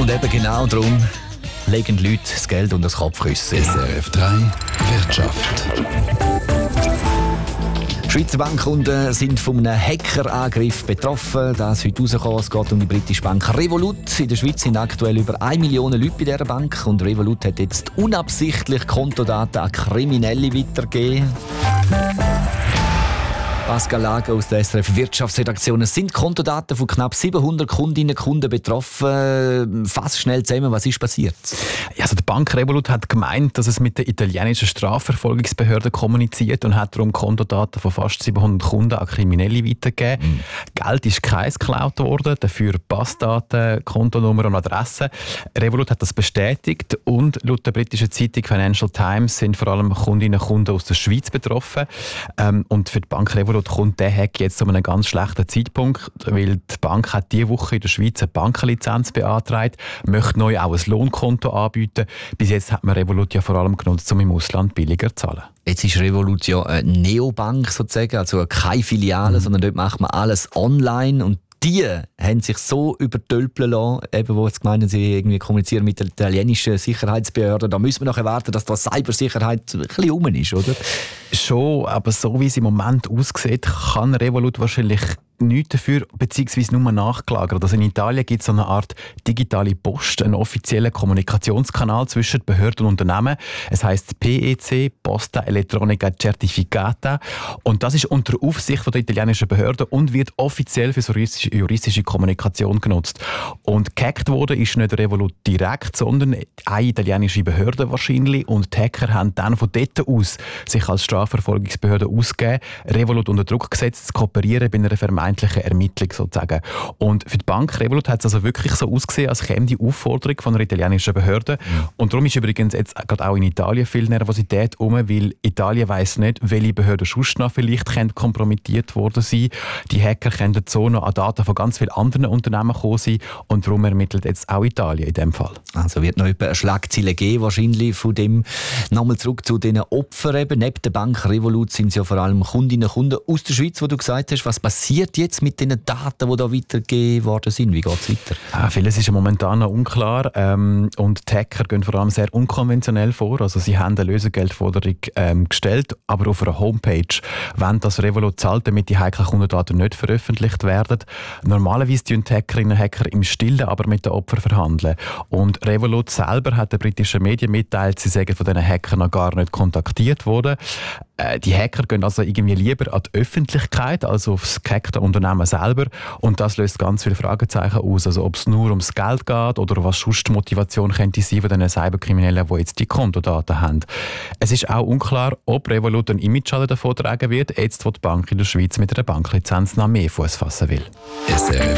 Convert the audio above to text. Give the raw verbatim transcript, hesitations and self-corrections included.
Und eben genau darum legen Leute das Geld unter das Kopfkissen. S R F drei Wirtschaft. Schweizer Bankkunden sind von einem Hackerangriff betroffen. Das ist heute rausgekommen. Es geht um die britische Bank Revolut. In der Schweiz sind aktuell über eine Million Leute bei dieser Bank. Und Revolut hat jetzt unabsichtlich Kontodaten an Kriminelle weitergegeben. Pascal Lager aus der S R F Wirtschaftsredaktion. Es sind Kontodaten von knapp siebenhundert Kundinnen und Kunden betroffen. Fass schnell zusammen, was ist passiert? Ja, also die Bank Revolut hat gemeint, dass es mit der italienischen Strafverfolgungsbehörde kommuniziert und hat darum Kontodaten von fast siebenhundert Kunden an Kriminelle weitergegeben. Mhm. Geld ist keins geklaut worden, dafür Passdaten, Kontonummer und Adresse. Revolut hat das bestätigt und laut der britischen Zeitung Financial Times sind vor allem Kundinnen und Kunden aus der Schweiz betroffen. Ähm, und für die Bank Revolut kommt der Hack jetzt zu einem ganz schlechten Zeitpunkt, weil die Bank hat diese Woche in der Schweiz eine Bankenlizenz beantragt, möchte neu auch ein Lohnkonto anbieten. Bis jetzt hat man Revolut ja vor allem genutzt, um im Ausland billiger zu zahlen. Jetzt ist Revolut ja eine Neobank sozusagen, also keine Filiale, mhm. sondern dort macht man alles online und die haben sich so übertölpeln lassen, eben, wo jetzt meinen, sie irgendwie kommunizieren mit der italienischen Sicherheitsbehörde. Da müssen wir noch erwarten, dass da Cybersicherheit ein bisschen rum ist, oder? Schon, aber so wie es im Moment aussieht, kann Revolut wahrscheinlich nichts dafür, beziehungsweise nur nachgelagert. Also in Italien gibt es so eine Art digitale Post, einen offiziellen Kommunikationskanal zwischen Behörden und Unternehmen. Es heisst P E C, Posta Elettronica Certificata. Und das ist unter Aufsicht der italienischen Behörden und wird offiziell für so juristische Kommunikation genutzt. Und gehackt wurde ist nicht Revolut direkt, sondern eine italienische Behörde wahrscheinlich. Und die Hacker haben dann von dort aus sich als Strafverfolgungsbehörde ausgegeben, Revolut unter Druck gesetzt, zu kooperieren bei einer vermeintlichen Ermittlung sozusagen. Und für die Bank Revolut hat es also wirklich so ausgesehen, als käme die Aufforderung von einer italienischen Behörde. Mhm. Und darum ist übrigens jetzt gerade auch in Italien viel Nervosität herum, weil Italien weiss nicht, welche Behörden sonst noch vielleicht kompromittiert worden sein. Die Hacker können so noch an Daten von ganz vielen anderen Unternehmen gekommen sein und darum ermittelt jetzt auch Italien in dem Fall. Also wird noch eine Schlagzeile geben, wahrscheinlich von dem. Nochmal zurück zu den Opfern eben. Neben der Bank Revolut sind es ja vor allem Kundinnen und Kunden aus der Schweiz, wo du gesagt hast, was passiert jetzt mit den Daten, die da weitergegeben worden sind? Wie geht es weiter? Ja, vieles ist ja momentan noch unklar ähm, und die Hacker gehen vor allem sehr unkonventionell vor. Also sie haben eine Lösegeldforderung ähm, gestellt, aber auf einer Homepage, wenn das Revolut zahlt, damit die heiklen Kundendaten nicht veröffentlicht werden. Normalerweise tun die Hackerinnen und Hacker im Stillen aber mit den Opfern verhandeln. Und Revolut selber hat den britischen Medien mitteilt, sie seien von diesen Hackern noch gar nicht kontaktiert worden. Äh, die Hacker gehen also irgendwie lieber an die Öffentlichkeit, also aufs gehackte Unternehmen selber. Und das löst ganz viele Fragezeichen aus. Also ob es nur ums Geld geht oder was sonst die Motivation könnte sein von den Cyberkriminellen, die jetzt die Kontodaten haben. Es ist auch unklar, ob Revolut einen Image-Schaden davon tragen wird, jetzt wo die Bank in der Schweiz mit einer Banklizenz noch mehr Fuß fassen will. S R F